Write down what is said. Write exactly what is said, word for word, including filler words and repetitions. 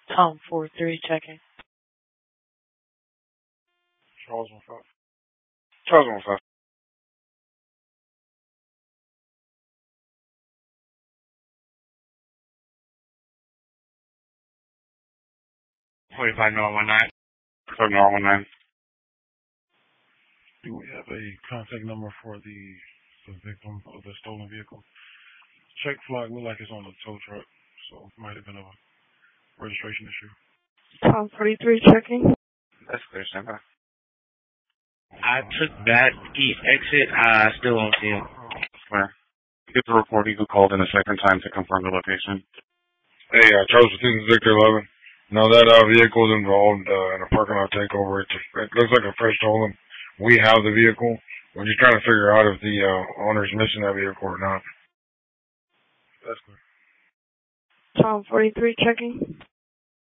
Tom four three checking. Charles one five. Charles one five. Forty-five North one nine. Forty North one nine. Do we have a contact number for the the victim of the stolen vehicle? Check flag look like it's on the tow truck, so it might have been a registration issue. Tom forty three checking. That's clear, Santa. I took that east exit. I still don't see him. Clear. Get the report. He called in a second time to confirm the location. Hey, uh, Charles Fifteen, Victor eleven. No, that uh, vehicle is involved uh, in a parking lot takeover. It's a, it looks like a fresh stolen. We have the vehicle. We're just trying to figure out if the uh, owner's missing that vehicle or not. That's clear. Tom forty three checking.